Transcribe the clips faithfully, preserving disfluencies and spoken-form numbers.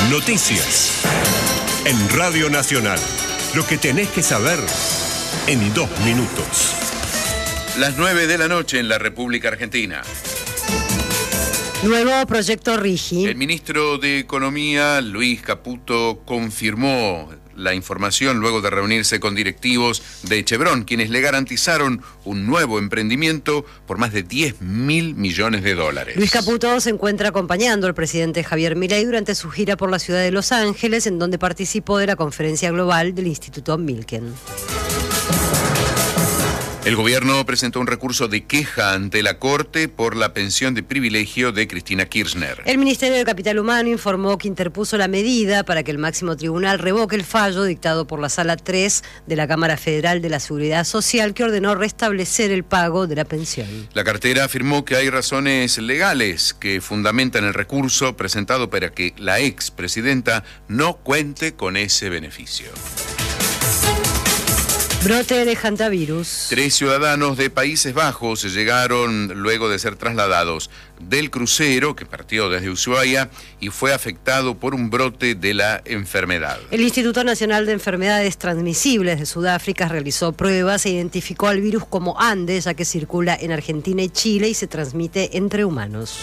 Noticias. En Radio Nacional. Lo que tenés que saber en dos minutos. Las nueve de la noche en la República Argentina. Nuevo proyecto RIGI. El ministro de Economía, Luis Caputo, confirmó la información luego de reunirse con directivos de Chevron, quienes le garantizaron un nuevo emprendimiento por más de diez mil millones de dólares. Luis Caputo se encuentra acompañando al presidente Javier Milei durante su gira por la ciudad de Los Ángeles, en donde participó de la conferencia global del Instituto Milken. El gobierno presentó un recurso de queja ante la Corte por la pensión de privilegio de Cristina Kirchner. El Ministerio de Capital Humano informó que interpuso la medida para que el máximo tribunal revoque el fallo dictado por la Sala tres de la Cámara Federal de la Seguridad Social, que ordenó restablecer el pago de la pensión. La cartera afirmó que hay razones legales que fundamentan el recurso presentado para que la expresidenta no cuente con ese beneficio. Brote de hantavirus. Tres ciudadanos de Países Bajos llegaron luego de ser trasladados del crucero que partió desde Ushuaia y fue afectado por un brote de la enfermedad. El Instituto Nacional de Enfermedades Transmisibles de Sudáfrica realizó pruebas e identificó al virus como Andes, ya que circula en Argentina y Chile y se transmite entre humanos.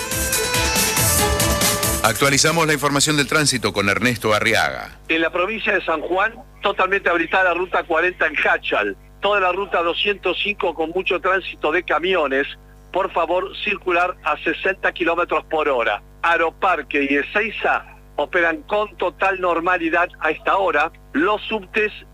Actualizamos la información del tránsito con Ernesto Arriaga. En la provincia de San Juan, totalmente habilitada la ruta cuarenta en Hachal, toda la ruta doscientos cinco con mucho tránsito de camiones, por favor circular a sesenta kilómetros por hora. Aeroparque y Ezeiza operan con total normalidad a esta hora, los subtes